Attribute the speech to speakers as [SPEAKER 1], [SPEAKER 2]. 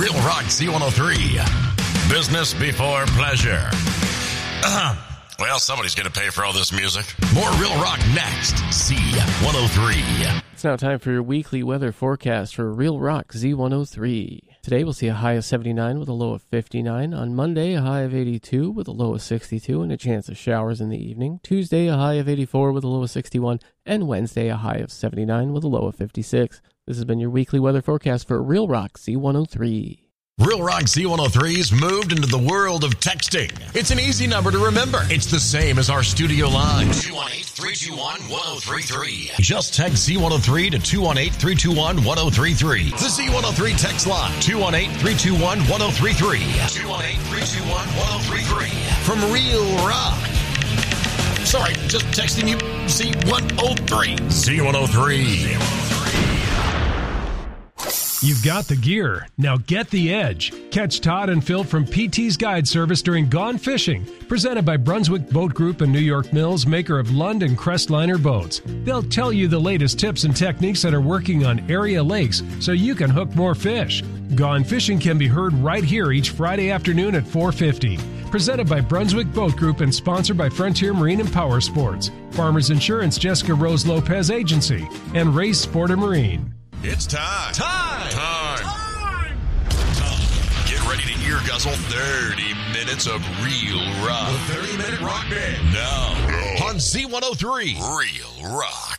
[SPEAKER 1] Real Rock Z103. Business before pleasure. Well, somebody's going to pay for all this music. More Real Rock next. Z103.
[SPEAKER 2] It's now time for your weekly weather forecast for Real Rock Z103. Today we'll see a high of 79 with a low of 59. On Monday, a high of 82 with a low of 62 and a chance of showers in the evening. Tuesday, a high of 84 with a low of 61. And Wednesday, a high of 79 with a low of 56. This has been your weekly weather forecast for Real Rock Z103.
[SPEAKER 1] Real Rock Z103's moved into the world of texting. It's an easy number to remember. It's the same as our studio line. 218-321-1033. Just text Z103 to 218-321-1033. The Z103 text line. 218-321-1033. 218-321-1033. From Real Rock. Sorry, just texting you Z103. Z103.
[SPEAKER 3] You've got the gear. Now get the edge. Catch Todd and Phil from PT's Guide Service during Gone Fishing, presented by Brunswick Boat Group and New York Mills, maker of Lund and Crestliner boats. They'll tell you the latest tips and techniques that are working on area lakes so you can hook more fish. Gone Fishing can be heard right here each Friday afternoon at 4:50. Presented by Brunswick Boat Group and sponsored by Frontier Marine and Power Sports, Farmers Insurance Jessica Rose Lopez Agency, and Race Sport and Marine.
[SPEAKER 1] It's time. Get ready to ear guzzle 30 minutes of real rock.
[SPEAKER 4] The 30-minute rock band.
[SPEAKER 1] Now on Z103, Real Rock.